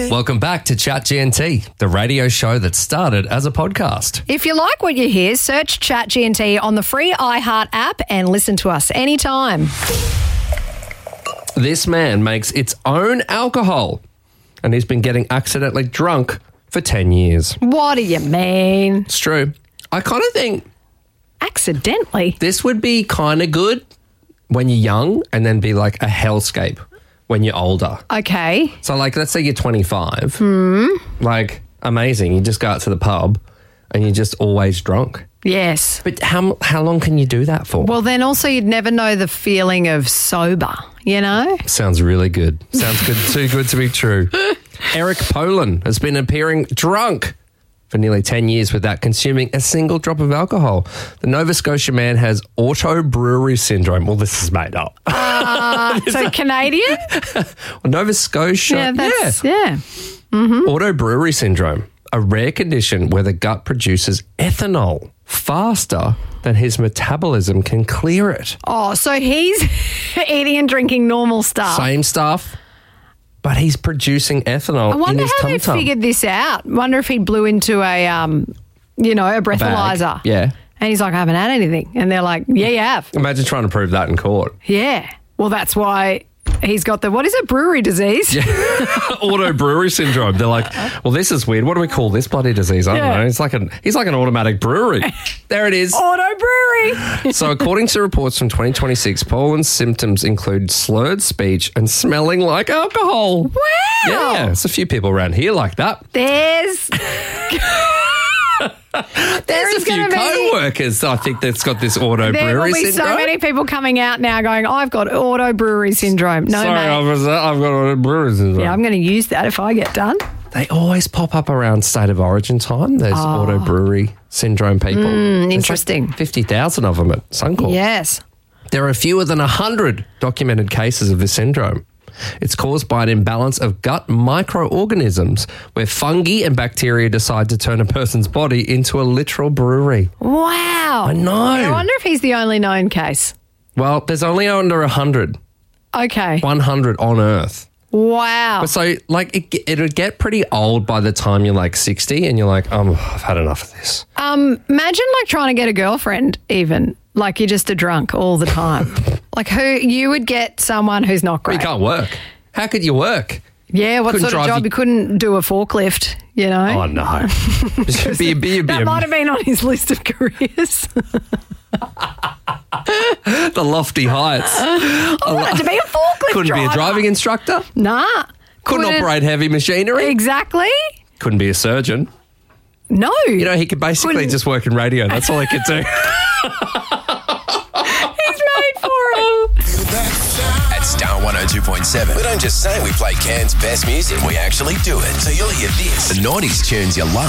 Welcome back to Chat GNT, the radio show that started as a podcast. If you like what you hear, search Chat GNT on the free iHeart app and listen to us anytime. This man makes its own alcohol, and he's been getting accidentally drunk for 10 years. What do you mean? It's true. I kind of think Accidentally? this would be kind of good when you're young and then be like a hellscape when you're older. Okay. So, like, let's say you're 25. Like, amazing. You just go out to the pub and you're just always drunk. Yes. But how long can you do that for? Well, then also you'd never know the feeling of sober, you know? Sounds really good. Sounds good. Too good to be true. Eric Poland has been appearing drunk for nearly 10 years without consuming a single drop of alcohol. The Nova Scotia man has auto brewery syndrome. Well, this is made up. So Canadian? Well, Nova Scotia. Yeah. Auto brewery syndrome, a rare condition where the gut produces ethanol faster than his metabolism can clear it. Oh, so he's eating and drinking normal stuff. Same stuff, but he's producing ethanol I wonder in his how they tum-tum. figured this out. Wonder if he blew into a breathalyzer. Bag. Yeah. And he's like, I haven't had anything. And they're like, yeah, you have. Imagine trying to prove that in court. Yeah. Well, that's why he's got the, what is it, brewery disease? Auto brewery syndrome. They're like, well, this is weird. What do we call this bloody disease? I don't know. He's like an automatic brewery. There it is. Auto brewery. So according to reports from 2026, Poland's symptoms include slurred speech and smelling like alcohol. Wow. Yeah, there's a few people around here like that. There's There's a few co-workers, I think, that's got this auto there brewery will be syndrome. so many people coming out now going, I've got auto brewery syndrome. No, Sorry, mate. I've got auto brewery syndrome. Yeah, I'm going to use that if I get done. They always pop up around State of Origin time. There's auto brewery syndrome people. There's interesting. Like 50,000 of them at Suncorp. Yes. There are fewer than 100 documented cases of this syndrome. It's caused by an imbalance of gut microorganisms where fungi and bacteria decide to turn a person's body into a literal brewery. Wow. I know. I wonder if he's the only known case. Well, there's only under 100. Okay. 100 on Earth. Wow. So, like, it'll get pretty old by the time you're like 60 and you're like, I've had enough of this. Imagine like trying to get a girlfriend even. Like you're just a drunk all the time. Like you would get someone who's not great. You can't work. How could you work? Yeah, what Couldn't sort of drive job? You couldn't do a forklift, you know? Oh, no. That might have been on his list of careers. The lofty heights. I wanted to be a forklift Couldn't driver. be a driving instructor. Nah. Couldn't operate heavy machinery. Exactly. Couldn't be a surgeon. No. You know, he could basically just work in radio. That's all he could do. He's made for it. At Star 102.7, we don't just say we play Cairns' best music, we actually do it. So you'll hear this. The 90s tunes you love.